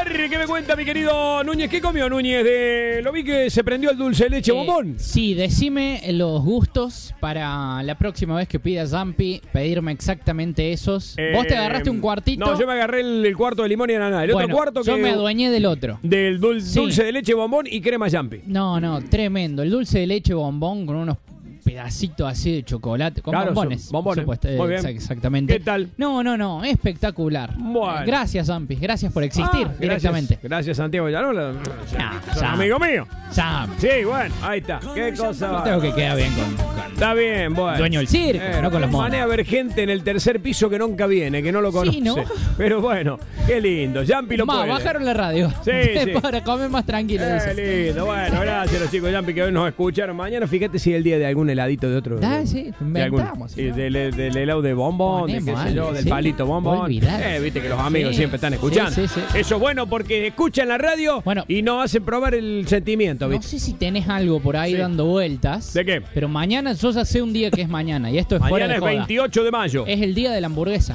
¿Qué me cuenta mi querido Núñez? ¿Qué comió Núñez? Lo vi que se prendió el dulce de leche bombón. Sí, decime los gustos para la próxima vez que pida Zampi, pedirme exactamente esos. ¿Vos te agarraste un cuartito? No, yo me agarré el cuarto de limón y ananá. El otro cuarto yo que me adueñé del otro. Del dulce de leche bombón y crema Zampi. No, tremendo. El dulce de leche bombón con unos pedacitos así de chocolate, con bombones. Bombones. Muy bien. Exactamente. ¿Qué tal? No, espectacular. Bueno. Gracias, Zampi. Gracias por existir directamente. Gracias, Santiago Llanola. Zampi. Amigo mío. Zampi. Sí, bueno, ahí está. Qué cosa. Tengo que quedar bien con Está bien, bueno. dueño del circo, no con los monos. Manera ver gente en el tercer piso que nunca viene, que no lo conoce. Sí, ¿no? Pero bueno, qué lindo. Zampi lo puede. Bajaron la radio. Sí. Para comer más tranquilo. Qué lindo. Bueno, gracias los chicos Zampi que hoy nos escucharon. Mañana fíjate si es el día de algún heladito de otro. Sí, inventamos. Del helado de bombón, de qué sé yo, del palito bombón. Viste que los amigos siempre están escuchando. Sí. Eso es bueno porque escuchan la radio y nos hacen probar el sentimiento. ¿viste? No sé si tenés algo por ahí dando vueltas. ¿De qué? Pero mañana, yo ya sé un día que es mañana y esto es fuera de joda. Mañana es 28 de mayo. Es el día de la hamburguesa.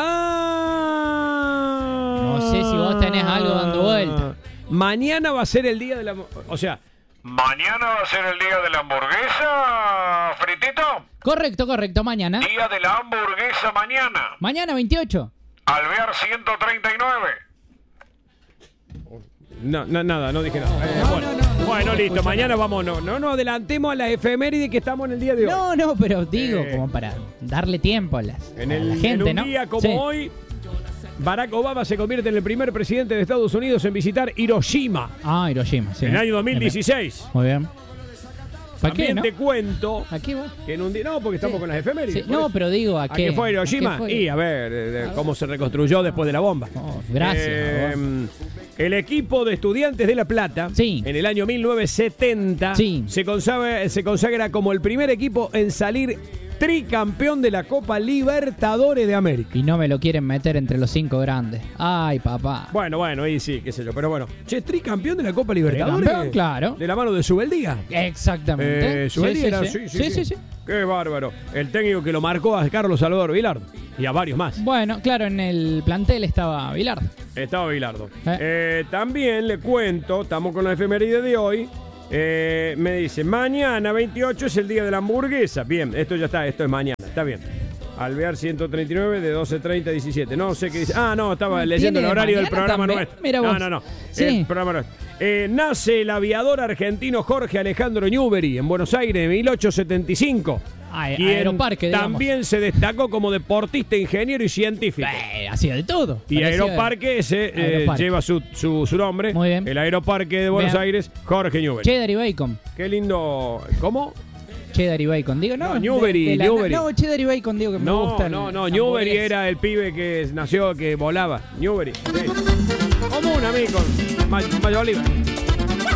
Ah. No sé si vos tenés algo dando vueltas. Mañana va a ser el día de la... O sea... ¿Mañana va a ser el día de la hamburguesa, Fritito? Correcto, mañana. Día de la hamburguesa mañana. Mañana 28. Alvear 139. Nada, no dije nada. Bueno, listo, mañana vamos, no nos adelantemos a la efeméride que estamos en el día de hoy. No, pero digo, como para darle tiempo a la gente, en un ¿no? día como hoy, Barack Obama se convierte en el primer presidente de Estados Unidos en visitar Hiroshima. Hiroshima, sí. En el año 2016. Muy bien. También ¿no? te cuento ¿A qué va? que en un día... No, porque estamos con las efemérides. Sí. No, pero digo, ¿a qué? ¿A qué fue Hiroshima? Y a ver, cómo se reconstruyó después de la bomba. Gracias. El equipo de Estudiantes de La Plata, en el año 1970, se consagra como el primer equipo en salir tricampeón de la Copa Libertadores de América. Y no me lo quieren meter entre los 5 grandes. Ay, papá. Bueno, ahí sí, qué sé yo. Pero bueno, tricampeón de la Copa Libertadores. Claro. De la mano de Subeldía. Exactamente. Subeldía era, sí. Qué bárbaro. El técnico que lo marcó a Carlos Salvador Vilardo. Y a varios más. Bueno, claro, en el plantel estaba Vilardo. También le cuento, estamos con la efeméride de hoy. Me dice, mañana 28 es el día de la hamburguesa. Bien, esto ya está, esto es mañana, está bien. Alvear 139 de 12:30 a 17. No sé qué dice. No, estaba leyendo el horario del programa nuestro. Mira vos. No. Sí. El programa nuestro. Nace el aviador argentino Jorge Alejandro Newbery en Buenos Aires en 1875. Aeroparque, digamos. También se destacó como deportista, ingeniero y científico. Hacía de todo. Y Aeroparque lleva su nombre. Muy bien. El Aeroparque de Buenos Aires, Jorge Newbery. Cheddar y bacon. Qué lindo. ¿Cómo? Cheddar y bacon. Digo, Newbery. No, cheddar y bacon, digo que me gusta. No, Newbery era el pibe que nació, que volaba. Newbery. Sí. Común, amigo. Mayo Oliva.